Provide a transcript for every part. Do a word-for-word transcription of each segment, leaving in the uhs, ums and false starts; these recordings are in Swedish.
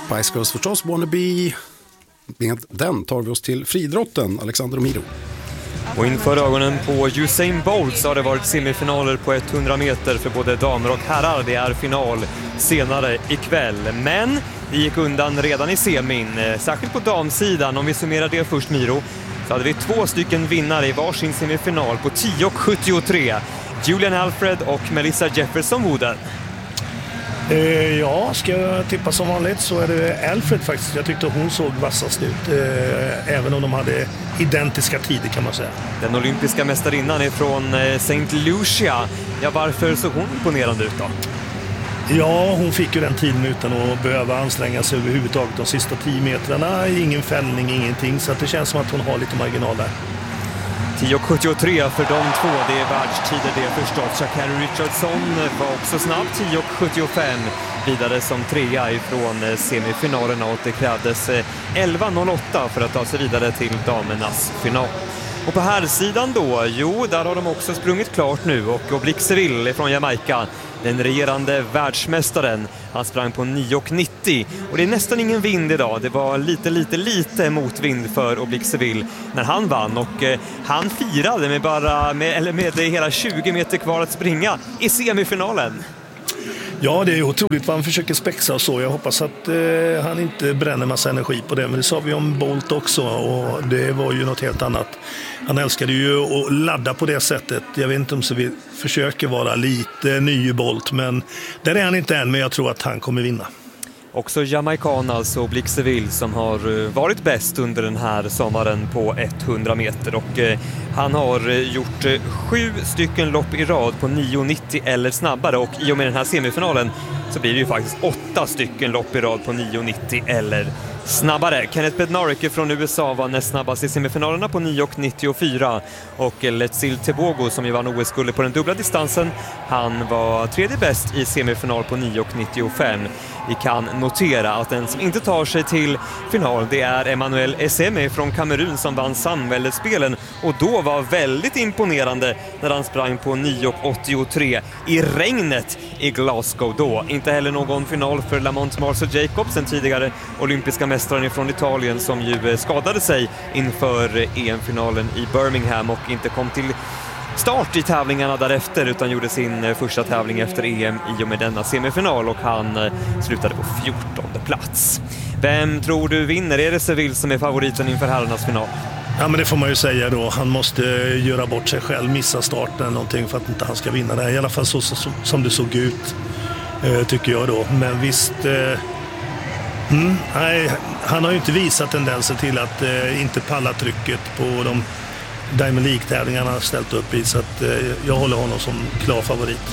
Spice Girls förstås, Wannabe. Med den tar vi oss till fridrotten, Alexander Omiro. Och inför ögonen på Usain Bolt så har det varit semifinaler på hundra meter för både damer och herrar. Det är final senare ikväll. Men det gick undan redan i semin, särskilt på damsidan. Om vi summerar det först, Miro, så hade vi två stycken vinnare i varsin semifinal på tio och sjuttiotre. Julian Alfred och Melissa Jefferson Wooden. Eh, ja, ska jag tippa som vanligt så är det Alfred faktiskt. Jag tyckte hon såg vassast ut, eh, även om de hade identiska tider kan man säga. Den olympiska mästarinnan är från eh, Saint Lucia. Ja, varför såg hon imponerande ut då? Ja, hon fick ju den tiden utan att behöva anstränga sig överhuvudtaget de sista tio metrarna. Ingen fällning, ingenting, så att det känns som att hon har lite marginal där. tio och sjuttiotre för de två, det är världstider det förstås. Sha'Carri Richardson var också snabb, tio och sjuttiofem, vidare som trea ifrån semifinalerna, och det krävdes elva noll åtta för att ta sig vidare till damernas final. Och på här sidan då, jo, där har de också sprungit klart nu, och Oblique Seville från Jamaica, den regerande världsmästaren, han sprang på nio och nittio, och det är nästan ingen vind idag. Det var lite, lite, lite motvind för Oblique Seville när han vann, och eh, han firade med bara, med, eller med hela tjugo meter kvar att springa i semifinalen. Ja, det är otroligt vad han försöker spexa och så. Jag hoppas att eh, han inte bränner massa energi på det. Men det sa vi om Bolt också, och det var ju något helt annat. Han älskade ju att ladda på det sättet. Jag vet inte om så vi försöker vara lite ny Bolt, men där är han inte än, men jag tror att han kommer vinna. Också jamaican, alltså Oblique Seville, som har varit bäst under den här sommaren på hundra meter, och eh, han har gjort eh, sju stycken lopp i rad på nio nittio eller snabbare, och i och med den här semifinalen så blir det ju faktiskt åtta stycken lopp i rad på nio nittio eller snabbare. Kenneth Bednarek från U S A var näst snabbast i semifinalerna på nio nittiofyra, och Letsil Tebogo, som ju vann O S-guld på den dubbla distansen, han var tredje bäst i semifinal på nio nittiofem. Vi kan notera att den som inte tar sig till final, det är Emmanuel Esseme från Kamerun, som vann samväldesspelen, och då var väldigt imponerande när han sprang på nio åttiotre i regnet i Glasgow då. Inte heller någon final för Lamont Marcel Jacobs, den tidigare olympiska mästaren från Italien, som ju skadade sig inför E M-finalen i Birmingham och inte kom till start i tävlingarna därefter, utan gjorde sin första tävling efter E M i och med denna semifinal, och han slutade på fjortonde plats. Vem tror du vinner? Är det Seville som är favoriten inför herrarnas final? Ja, men det får man ju säga då. Han måste göra bort sig själv, missa starten eller någonting för att inte han ska vinna det. I alla fall så, så som det såg ut, tycker jag då. Men visst, mm, nej, han har ju inte visat tendenser till att inte palla trycket på de Diamond League-tävlingarna har ställt upp i, så att eh, jag håller honom som klar favorit.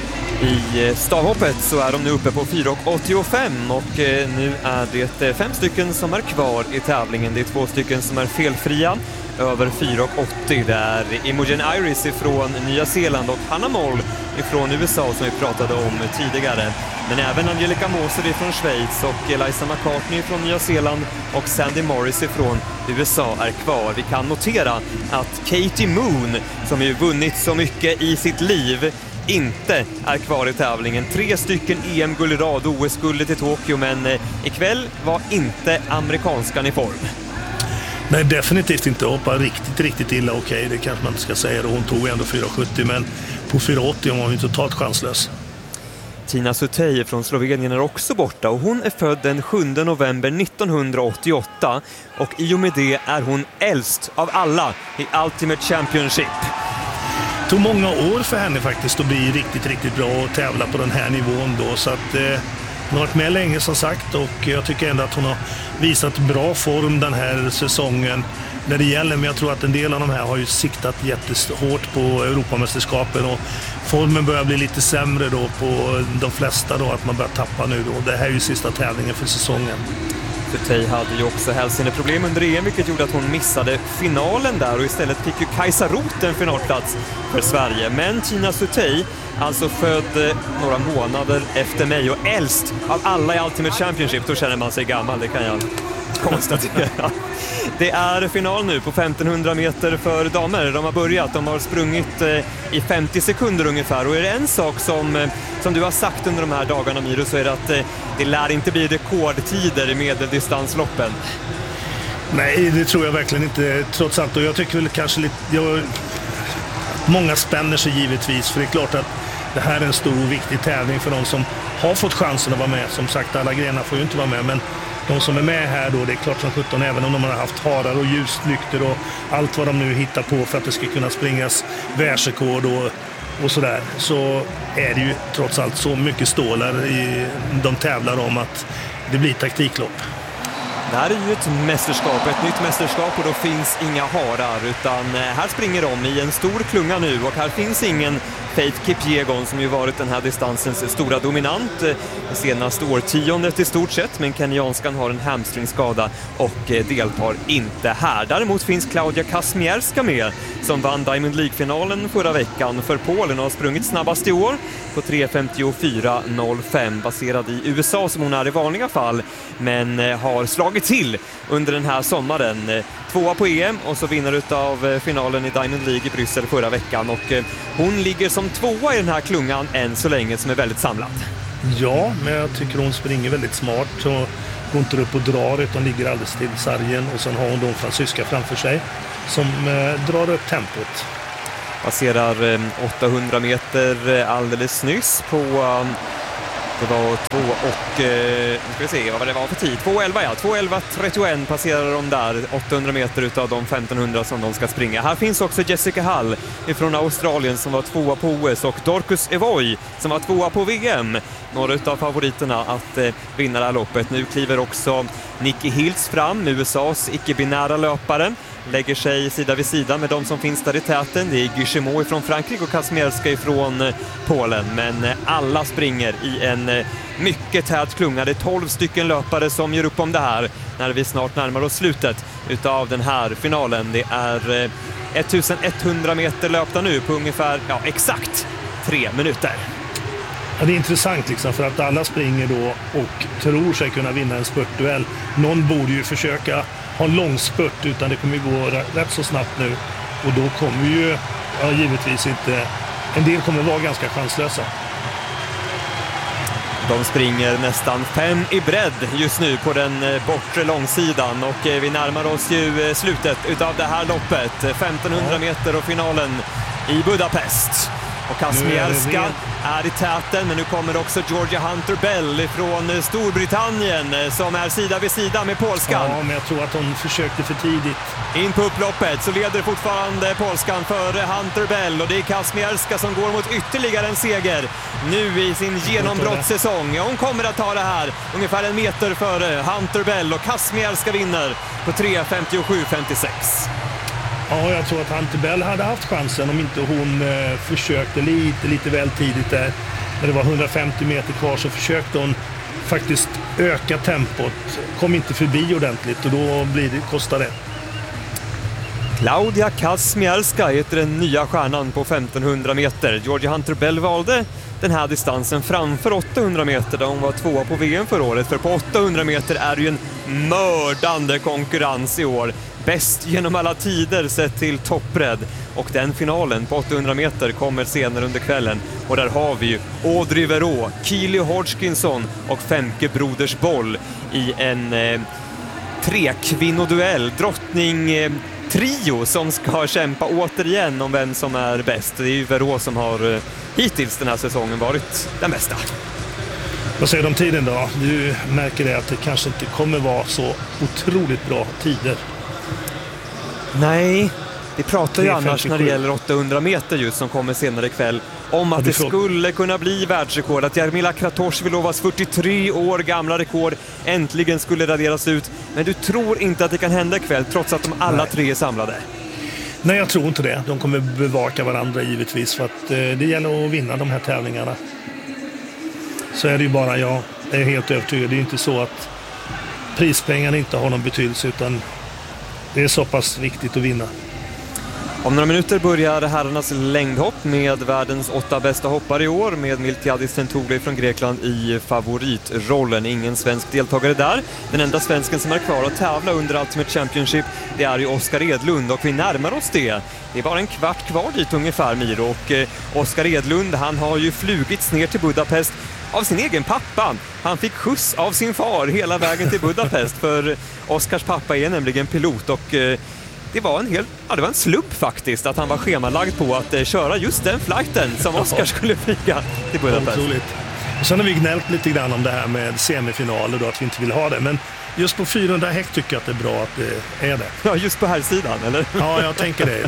I stavhoppet så är de nu uppe på fyra åttiofem, och eh, nu är det fem stycken som är kvar i tävlingen. Det är två stycken som är felfria över fyra åttio. Det är Imogen Iris ifrån Nya Zeeland och Hannah Moll ifrån U S A som vi pratade om tidigare. Men även Angelica Moser från Schweiz och Eliza McCartney från Nya Zeeland och Sandy Morris från U S A är kvar. Vi kan notera att Katie Moon, som ju vunnit så mycket i sitt liv, inte är kvar i tävlingen. Tre stycken E M-guld i rad, O S-guldet i Tokyo, men ikväll var inte amerikanskan i form. Nej, definitivt inte. Hoppa riktigt, riktigt illa. Okej, det kanske man inte ska säga. Hon tog ändå fyra sjuttio, men på fyra åttio var hon totalt chanslös. Tina Sutej från Slovenien är också borta, och hon är född den sjunde november nittonhundraåttioåtta, och i och med det är hon äldst av alla i Ultimate Championship. Det tog många år för henne faktiskt att bli riktigt, riktigt bra och tävla på den här nivån då, så att eh, hon har varit med länge som sagt, och jag tycker ändå att hon har visat bra form den här säsongen när det gäller, men jag tror att en del av de här har ju siktat jättehårt på Europamästerskapen, och formen börjar bli lite sämre då på de flesta då, att man börjar tappa nu då. Det här är ju sista tävlingen för säsongen. Sutej hade ju också hälseneproblem under E M, vilket gjorde att hon missade finalen där, och istället fick ju Kajsa Roth en finalplats för Sverige. Men Tina Sutej, alltså född några månader efter mig och äldst av alla i Ultimate Championship, då känner man sig gammal, det kan jag konstatera. Det är final nu på femtonhundra meter för damer. De har börjat, de har sprungit i femtio sekunder ungefär. Och är det en sak som, som du har sagt under de här dagarna, Miro, så är det att det lär inte bli rekordtider i medeldistansloppen. Nej, det tror jag verkligen inte, trots allt. Och jag tycker väl kanske lite... Jag, många spänner sig givetvis, för det är klart att det här är en stor och viktig tävling för de som har fått chansen att vara med. Som sagt, alla grenar får ju inte vara med, men de som är med här då, det är klart som sjutton, även om de har haft harar och ljuslykter och allt vad de nu hittar på för att det ska kunna springas världsrekord och, och sådär, så är det ju trots allt så mycket stålar i, de tävlar om att det blir taktiklopp. Det här är ju ett mästerskap, ett nytt mästerskap, och då finns inga harar, utan här springer de i en stor klunga nu, och här finns ingen Faith Kipyegon som ju varit den här distansens stora dominant det senaste årtiondet i stort sett, men kenyanskan har en hamstringskada och deltar inte här. Däremot finns Klaudia Kazmierska med, som vann Diamond League-finalen förra veckan för Polen och har sprungit snabbast i år på tre femtiofyra noll fem, baserad i U S A som hon är i vanliga fall, men har slagit till under den här sommaren. Tvåa på E M och så vinner av finalen i Diamond League i Bryssel förra veckan, och hon ligger som tvåa i den här klungan än så länge, som är väldigt samlad. Ja, men jag tycker hon springer väldigt smart och går inte upp och drar utan ligger alldeles till sargen, och sen har hon de fransyska framför sig som eh, drar upp tempot. Passerar eh, åttahundra meter alldeles nyss på eh, det var två och eh, ska vi se vad det var för tid. två elva ja, två elva trettioett passerar de där, åttahundra meter utav de femtonhundra som de ska springa. Här finns också Jessica Hall från Australien som var tvåa på O S, och Dorcas Evoy som var tvåa på V M. Några utav favoriterna att eh, vinna det här loppet. Nu kliver också Nikki Hills fram, U S A:s icke-binära löpare. Lägger sig sida vid sida med de som finns där i täten. Det är Guillemot från Frankrike och Kazmierska från Polen. Men alla springer i en mycket tät klunga. Det är tolv stycken löpare som gör upp om det här när vi snart närmar oss slutet utav den här finalen. Det är ettusenetthundra meter löpta nu på ungefär, ja, exakt tre minuter. Ja, det är intressant liksom, för att alla springer då och tror sig kunna vinna en spurtduell. Någon borde ju försöka ha en lång spurt, utan det kommer ju gå rätt så snabbt nu. Och då kommer ju, ja, givetvis inte, en del kommer vara ganska chanslösa. De springer nästan fem i bredd just nu på den bortre långsidan, och vi närmar oss ju slutet utav det här loppet. femtonhundra meter och finalen i Budapest. Och Kazmierska är, är i täten, men nu kommer också Georgia Hunter-Bell från Storbritannien som är sida vid sida med polskan. Ja, men jag tror att hon försökte för tidigt. In på upploppet så leder fortfarande polskan för Hunter-Bell, och det är Kazmierska som går mot ytterligare en seger nu i sin genombrottssäsong. Ja, hon kommer att ta det här ungefär en meter före Hunter-Bell, och Kazmierska vinner på tre femtiosju femtiosex. Ja, jag tror att Hunter-Bell hade haft chansen om inte hon eh, försökte lite, lite väl tidigt där. När det var hundrafemtio meter kvar så försökte hon faktiskt öka tempot. Kom inte förbi ordentligt, och då blir det, kostar det. Klaudia Kazmierska heter den nya stjärnan på femtonhundra meter. Georgia Hunter-Bell valde den här distansen framför åttahundra meter där hon var tvåa på V M förra året. För på åttahundra meter är det ju en mördande konkurrens i år. Bäst genom alla tider sett till toppbredd. Och den finalen på åttahundra meter kommer senare under kvällen. Och där har vi ju Audrey Verreaux, Keely Hodgkinson och Femke Brodersboll i en eh, trekvinnoduell. Drottning eh, trio som ska kämpa återigen om vem som är bäst. Det är ju Verreaux som har eh, hittills den här säsongen varit den bästa. Vad säger du om tiden då? Du märker det att det kanske inte kommer vara så otroligt bra tider. Nej, vi pratar ju annars när det gäller åttahundra meter just som kommer senare ikväll om att det skulle kunna bli världsrekord, att Jarmila Kratochvilovas fyrtiotre år gamla rekord äntligen skulle raderas ut. Men du tror inte att det kan hända ikväll trots att de alla Nej. tre är samlade? Nej, jag tror inte det. De kommer bevaka varandra givetvis, för att eh, det gäller att vinna de här tävlingarna. Så är det ju bara, jag är helt övertygad. Det är inte så att prispengarna inte har någon betydelse, utan det är så pass viktigt att vinna. Om några minuter börjar herrarnas längdhopp med världens åtta bästa hoppare i år med Miltiadis Tentoglou från Grekland i favoritrollen. Ingen svensk deltagare där. Den enda svensken som är kvar att tävla under Ultimate Championship, det är ju Oskar Edlund, och vi närmar oss det. Det är bara en kvart kvar dit ungefär, Miro, och eh, Oskar Edlund, han har ju flugits ner till Budapest av sin egen pappa. Han fick skjuts av sin far hela vägen till Budapest, för Oskars pappa är nämligen pilot, och eh, det var en hel, ja, det var en slump faktiskt att han var schemalagd på att eh, köra just den flighten som Oskar skulle flyga till Budapest. Otroligt. Och sen har vi gnällt lite grann om det här med semifinaler då, att vi inte vill ha det, men just på fyrahundra häck tycker jag att det är bra att det är det. Ja, just på här sidan, eller? Ja, jag tänker det.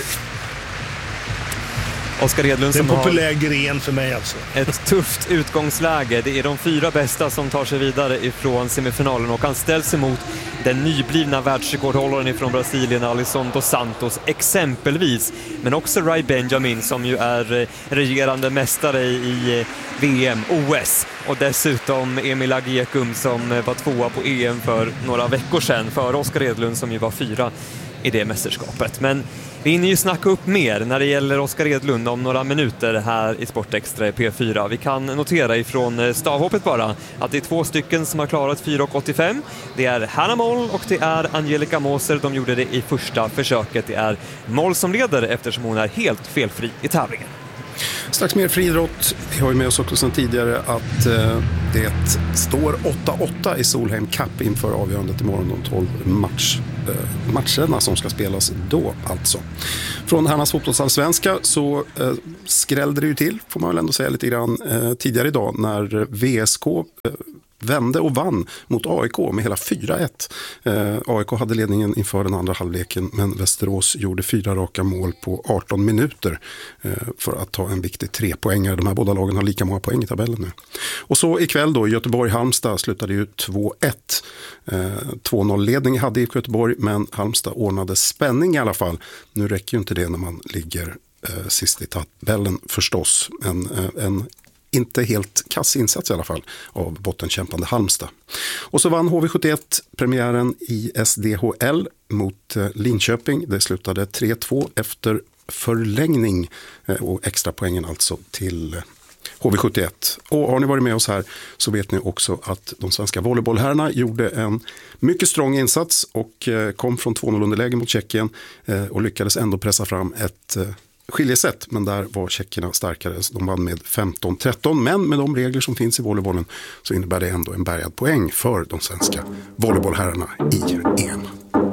Oskar Edlund det är en som populär gren för mig alltså. Ett tufft utgångsläge. Det är de fyra bästa som tar sig vidare ifrån semifinalen, och han ställs emot den nyblivna världsrekordhållaren ifrån Brasilien, Alisson dos Santos exempelvis, men också Rai Benjamin som ju är regerande mästare i V M, O S, och dessutom Emil Agiekum som var tvåa på E M för några veckor sedan för Oskar Edlund som ju var fyra i det mästerskapet. Men vi hinner ju snacka upp mer när det gäller Oskar Edlund om några minuter här i Sportextra i P fyra. Vi kan notera ifrån stavhoppet bara att det är två stycken som har klarat fyra åttiofem. Det är Hanna Moll och det är Angelica Moser. De gjorde det i första försöket. Det är Moll som leder eftersom hon är helt felfri i tävlingen. Strax mer friidrott. Vi har ju med oss också sedan tidigare att eh, det står åtta åtta i Solheim Cup inför avgörandet imorgon, de tolv match, eh, matcherna som ska spelas då alltså. Från herrarnas fotbollsallsvenska så eh, skrällde det ju till, får man väl ändå säga lite grann, eh, tidigare idag när V S K eh, vände och vann mot A I K med hela fyra ett. Eh, A I K hade ledningen inför den andra halvleken, men Västerås gjorde fyra raka mål på arton minuter eh, för att ta en viktig trepoängare. De här båda lagen har lika många poäng i tabellen nu. Och så ikväll då, Göteborg-Halmstad slutade ju två ett. Eh, två noll-ledning hade i Göteborg, men Halmstad ordnade spänning i alla fall. Nu räcker ju inte det när man ligger eh, sist i tabellen förstås. En, eh, en inte helt kass insats i alla fall av bottenkämpande Halmstad. Och så vann H V sjuttioett premiären i S D H L mot Linköping. Det slutade tre två efter förlängning och extra poängen alltså till H V sjuttioett. Och har ni varit med oss här så vet ni också att de svenska volleybollherrarna gjorde en mycket strong insats och kom från två noll underläge mot Tjeckien och lyckades ändå pressa fram ett skiljesätt, men där var tjeckerna starkare. De vann med femton tretton, men med de regler som finns i volleybollen så innebär det ändå en bärgad poäng för de svenska volleybollherrarna i E M.